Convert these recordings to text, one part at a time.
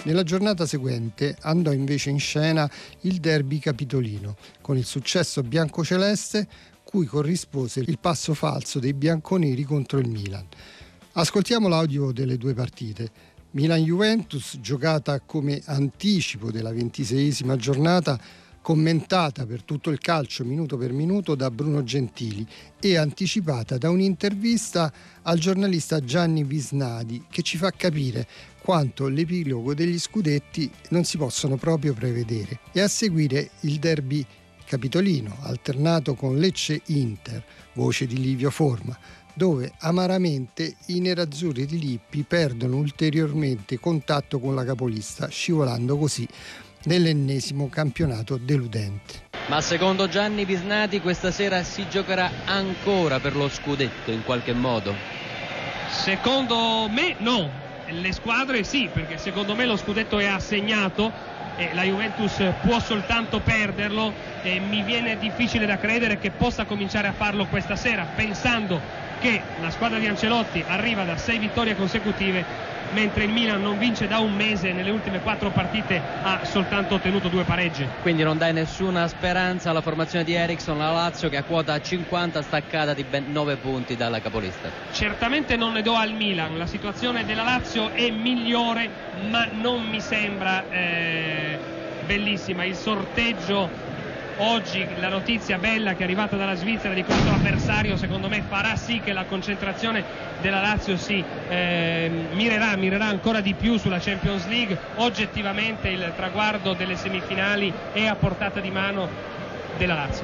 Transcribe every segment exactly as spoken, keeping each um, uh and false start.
Nella giornata seguente andò invece in scena il derby capitolino, con il successo biancoceleste cui corrispose il passo falso dei bianconeri contro il Milan. Ascoltiamo l'audio delle due partite. Milan-Juventus, giocata come anticipo della ventiseiesima giornata, commentata per tutto il calcio minuto per minuto da Bruno Gentili e anticipata da un'intervista al giornalista Gianni Visnadi, che ci fa capire quanto l'epilogo degli scudetti non si possono proprio prevedere. E a seguire il derby capitolino, alternato con Lecce-Inter, voce di Livio Forma, dove amaramente i nerazzurri di Lippi perdono ulteriormente contatto con la capolista, scivolando così nell'ennesimo campionato deludente. Ma secondo Gianni Visnati questa sera si giocherà ancora per lo scudetto in qualche modo? Secondo me no, le squadre sì, perché secondo me lo scudetto è assegnato e la Juventus può soltanto perderlo, e mi viene difficile da credere che possa cominciare a farlo questa sera, pensando che la squadra di Ancelotti arriva da sei vittorie consecutive, mentre il Milan non vince da un mese, nelle ultime quattro partite ha soltanto ottenuto due pareggi. Quindi non dai nessuna speranza alla formazione di Eriksson, la Lazio che a quota cinquanta staccata di ben nove punti dalla capolista. Certamente non ne do al Milan, la situazione della Lazio è migliore, ma non mi sembra eh, bellissima. Il sorteggio oggi, la notizia bella che è arrivata dalla Svizzera di questo avversario, secondo me farà sì che la concentrazione della Lazio si eh, mirerà, mirerà ancora di più sulla Champions League. Oggettivamente il traguardo delle semifinali è a portata di mano della Lazio.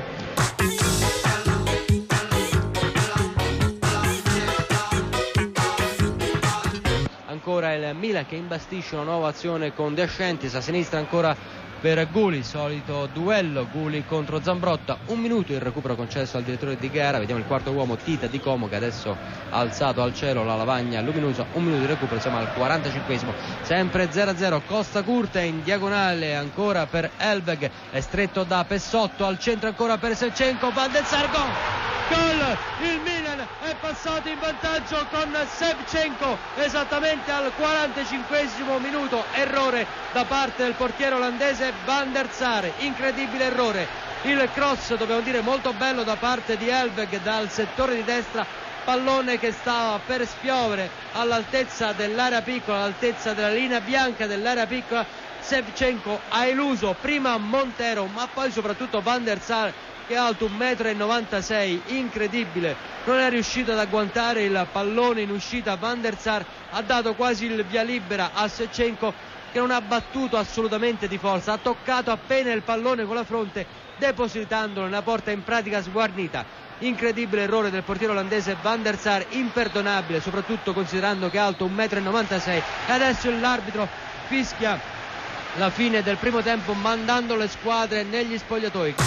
Ancora il Milan che imbastisce una nuova azione con De Ascentis, a sinistra ancora per Guli, solito duello Guli contro Zambrotta, un minuto il recupero concesso al direttore di gara. Vediamo il quarto uomo, Tita Di Como, che adesso ha alzato al cielo la lavagna luminosa, un minuto di recupero, siamo al quarantacinquesimo, sempre zero a zero. Costa Curta in diagonale ancora per Elveg, è stretto da Pessotto, al centro ancora per Shevchenko, Van der Sar, gol! Gol! Il Milan è passato in vantaggio con Shevchenko esattamente al quarantacinquesimo minuto, errore da parte del portiere olandese Van der Sar, incredibile errore. Il cross, dobbiamo dire molto bello da parte di Elveg dal settore di destra, pallone che stava per spiovere all'altezza dell'area piccola, all'altezza della linea bianca dell'area piccola. Shevchenko ha eluso prima Montero ma poi soprattutto Van der Sar, che è alto un metro e novantasei, incredibile, non è riuscito ad agguantare il pallone in uscita. Van der Sar ha dato quasi il via libera a Shevchenko, che non ha battuto assolutamente di forza, ha toccato appena il pallone con la fronte, depositandolo nella porta in pratica sguarnita. Incredibile errore del portiere olandese Van der Sar, imperdonabile, soprattutto considerando che è alto un metro e novantasei. E adesso l'arbitro fischia la fine del primo tempo, mandando le squadre negli spogliatoi.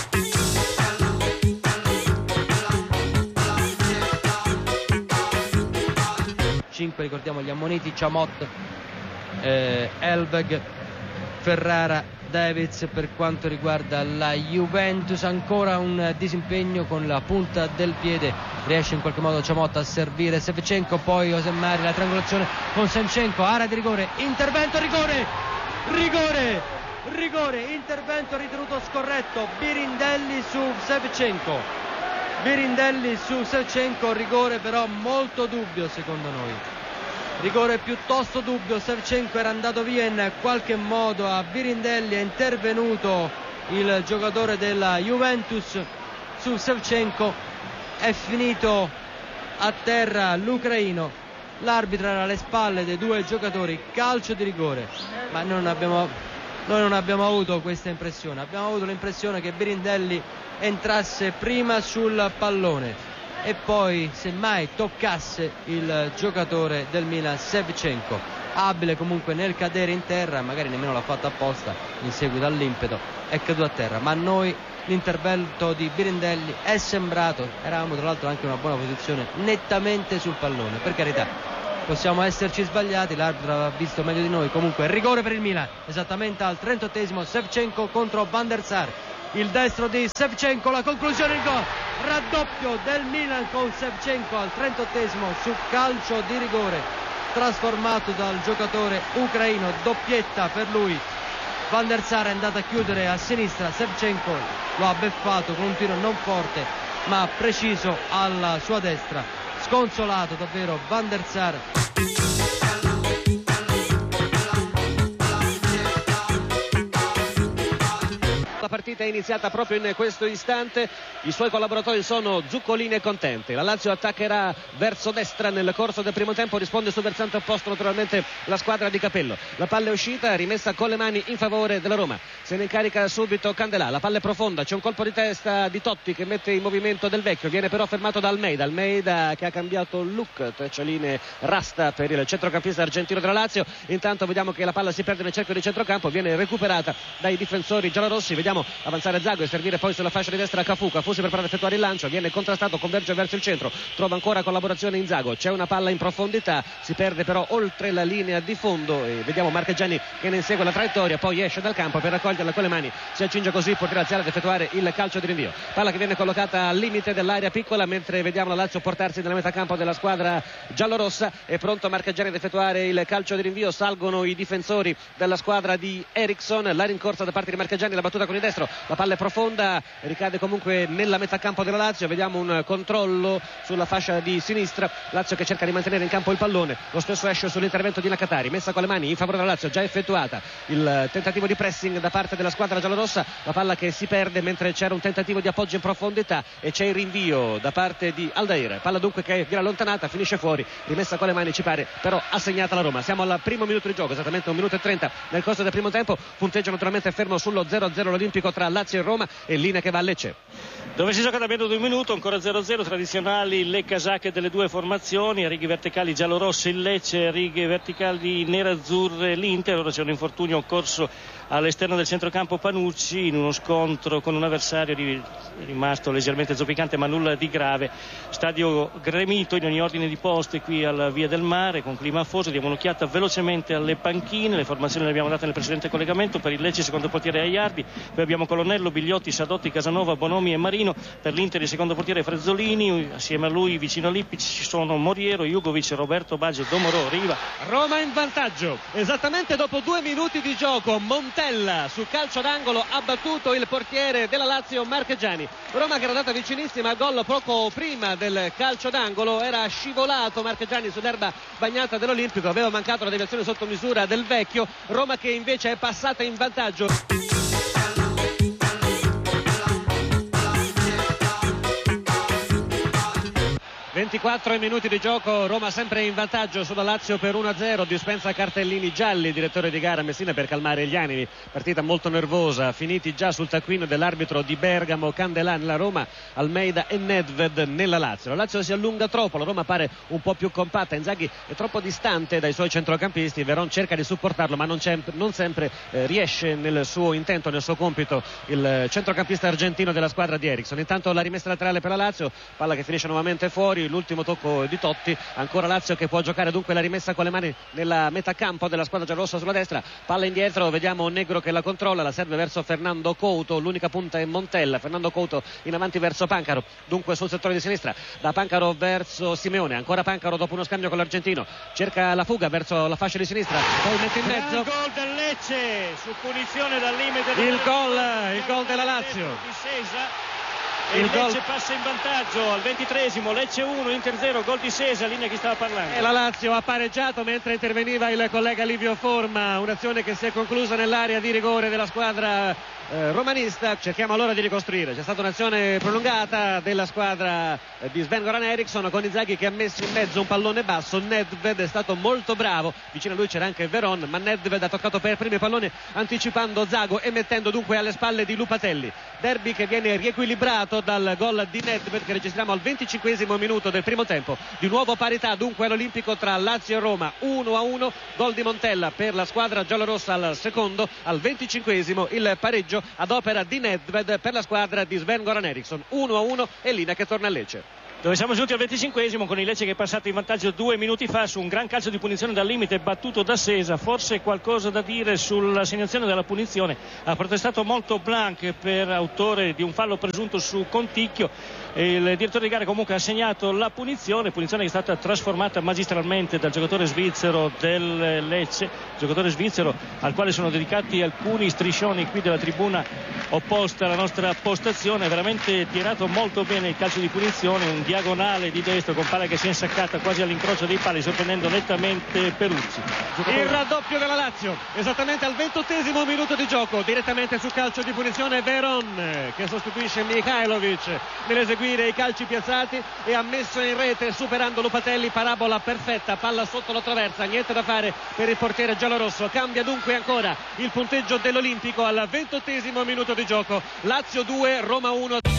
cinque, ricordiamo gli ammoniti: Chamot, eh, Elveg, Ferrara, Davids. Per quanto riguarda la Juventus, ancora un disimpegno con la punta del piede, riesce in qualche modo Chamot a servire Shevchenko, poi Osemari, la triangolazione con Shevchenko, area di rigore, intervento, rigore, rigore, rigore, intervento ritenuto scorretto, Birindelli su Shevchenko. Birindelli su Shevchenko, rigore però molto dubbio secondo noi, rigore piuttosto dubbio. Shevchenko era andato via in qualche modo, a Birindelli è intervenuto il giocatore della Juventus su Shevchenko, è finito a terra l'ucraino, l'arbitro era alle spalle dei due giocatori, calcio di rigore, ma non abbiamo, noi non abbiamo avuto questa impressione, abbiamo avuto l'impressione che Birindelli entrasse prima sul pallone e poi semmai toccasse il giocatore del Milan Shevchenko, abile comunque nel cadere in terra, magari nemmeno l'ha fatto apposta, in seguito all'impeto è caduto a terra. Ma a noi l'intervento di Birindelli è sembrato, eravamo tra l'altro anche in una buona posizione, nettamente sul pallone. Per carità, possiamo esserci sbagliati, l'arbitro aveva visto meglio di noi, comunque rigore per il Milan esattamente al trentottesimo. Shevchenko contro Van der Sar, il destro di Shevchenko, la conclusione, il gol, raddoppio del Milan con Shevchenko al trentottesimo su calcio di rigore. trasformato dal giocatore ucraino, doppietta per lui. Van der Sar è andato a chiudere a sinistra, Shevchenko lo ha beffato con un tiro non forte ma preciso alla sua destra. Sconsolato davvero Van der Sar. La partita è iniziata proprio in questo istante, i suoi collaboratori sono Zuccolini e Contente. La Lazio attaccherà verso destra nel corso del primo tempo, risponde sul versante opposto naturalmente la squadra di Capello. La palla è uscita, rimessa con le mani in favore della Roma, se ne incarica subito Candelà, la palla è profonda, c'è un colpo di testa di Totti che mette in movimento Del Vecchio, viene però fermato da Almeida, Almeida che ha cambiato look, treccialine rasta per il centrocampista argentino della Lazio. Intanto vediamo che la palla si perde nel cerchio di centrocampo, viene recuperata dai difensori giallorossi, vediamo avanzare Zago e servire poi sulla fascia di destra Cafu. Cafu si prepara ad effettuare il lancio, viene contrastato, converge verso il centro, trova ancora collaborazione in Zago, c'è una palla in profondità, si perde però oltre la linea di fondo e vediamo Marchegiani che ne insegue la traiettoria, poi esce dal campo per raccoglierla con le mani, si accinge così portiere alziale ad effettuare il calcio di rinvio. Palla che viene collocata al limite dell'area piccola, mentre vediamo la Lazio portarsi nella metà campo della squadra giallorossa. È pronto Marchegiani ad effettuare il calcio di rinvio, salgono i difensori della squadra di Eriksson, la rincorsa da parte di Marchegiani, la battuta con il destro, la palla è profonda, ricade comunque nella metà campo della Lazio, vediamo un controllo sulla fascia di sinistra, Lazio che cerca di mantenere in campo il pallone, lo stesso esce sull'intervento di Nakatari, messa con le mani in favore della Lazio, già effettuata, il tentativo di pressing da parte della squadra giallorossa, la palla che si perde mentre c'era un tentativo di appoggio in profondità e c'è il rinvio da parte di Aldair, palla dunque che viene allontanata, finisce fuori, rimessa con le mani, ci pare però assegnata la Roma. Siamo al primo minuto di gioco, esattamente un minuto e trenta nel corso del primo tempo, punteggio naturalmente fermo sullo zero a zero l'Olimpico tra Lazio e Roma, e linea che va a Lecce, dove si gioca da meno di un minuto, ancora zero a zero, tradizionali le casacche delle due formazioni, a righe verticali giallorosse il Lecce, righe verticali nerazzurre l'Inter. Ora c'è un infortunio occorso all'esterno del centrocampo Panucci in uno scontro con un avversario rimasto leggermente zoppicante ma nulla di grave. Stadio gremito in ogni ordine di posti qui alla Via del Mare con clima afoso. Diamo un'occhiata velocemente alle panchine, le formazioni le abbiamo date nel precedente collegamento. Per il Lecce secondo portiere Aiardi, poi abbiamo Colonnello, Bigliotti, Sadotti, Casanova, Bonomi e Marino. Per l'Inter il secondo portiere Frezzolini, assieme a lui vicino a Lippic ci sono Moriero, Jugovic, Roberto Baggio, Domorò, Riva. Roma in vantaggio esattamente dopo due minuti di gioco. Montella su calcio d'angolo ha battuto il portiere della Lazio Marchegiani. Roma che era andata vicinissima al gol poco prima del calcio d'angolo, era scivolato Marchegiani sull'erba bagnata dell'Olimpico, aveva mancato la deviazione sotto misura del Vecchio. Roma che invece è passata in vantaggio. ventiquattro minuti di gioco, Roma sempre in vantaggio sulla Lazio per uno a zero, dispensa cartellini gialli, direttore di gara Messina per calmare gli animi, partita molto nervosa, finiti già sul taccuino dell'arbitro di Bergamo, Candelà nella Roma, Almeida e Nedved nella Lazio. La Lazio si allunga troppo, la Roma pare un po' più compatta, Inzaghi è troppo distante dai suoi centrocampisti, Veron cerca di supportarlo ma non, non sempre eh, riesce nel suo intento, nel suo compito il centrocampista argentino della squadra di Eriksson. Intanto la rimessa laterale per la Lazio, palla che finisce nuovamente fuori, l'ultimo tocco di Totti, ancora Lazio che può giocare dunque la rimessa con le mani nella metà campo della squadra giallorossa sulla destra, palla indietro, vediamo Negro che la controlla, la serve verso Fernando Couto, l'unica punta è Montella, Fernando Couto in avanti verso Pancaro, dunque sul settore di sinistra, da Pancaro verso Simeone, ancora Pancaro dopo uno scambio con l'argentino, cerca la fuga verso la fascia di sinistra, poi mette in mezzo. Il gol del Lecce su punizione dal limite del il gol, il gol della Lazio. E il Lecce passa in vantaggio al ventitreesimo, Lecce uno, Inter zero, gol di Sesa, linea che stava parlando. E la Lazio ha pareggiato mentre interveniva il collega Livio Forma, un'azione che si è conclusa nell'area di rigore della squadra eh, romanista. Cerchiamo allora di ricostruire, c'è stata un'azione prolungata della squadra eh, di Sven-Goran Eriksson con Inzaghi che ha messo in mezzo un pallone basso, Nedved è stato molto bravo, vicino a lui c'era anche Veron, ma Nedved ha toccato per primo il pallone anticipando Zago e mettendo dunque alle spalle di Lupatelli. Derby che viene riequilibrato dal gol di Nedved che registriamo al venticinquesimo minuto del primo tempo, di nuovo parità dunque all'Olimpico tra Lazio e Roma, uno a uno, gol di Montella per la squadra giallorossa al secondo, al venticinquesimo il pareggio ad opera di Nedved per la squadra di Sven-Goran Eriksson, uno a uno e linea che torna a Lecce. dove siamo giunti al venticinquesimo con il Lecce che è passato in vantaggio due minuti fa su un gran calcio di punizione dal limite battuto da Sesa. Forse qualcosa da dire sull'assegnazione della punizione. Ha protestato molto Blanc per autore di un fallo presunto su Conticchio. Il direttore di gara comunque ha assegnato la punizione, punizione che è stata trasformata magistralmente dal giocatore svizzero del Lecce, giocatore svizzero al quale sono dedicati alcuni striscioni qui della tribuna opposta alla nostra postazione. Veramente tirato molto bene il calcio di punizione, un diagonale di destro con palla che si è insaccata quasi all'incrocio dei pali, sorprendendo nettamente Peruzzi. Il raddoppio della Lazio esattamente al ventottesimo minuto di gioco, direttamente su calcio di punizione Veron che sostituisce Mihajlovic nell'eseguire i calci piazzati e ha messo in rete superando Lupatelli, parabola perfetta, palla sotto la traversa, niente da fare per il portiere giallorosso. Cambia dunque ancora il punteggio dell'Olimpico al ventottesimo minuto di gioco. Lazio due, Roma uno.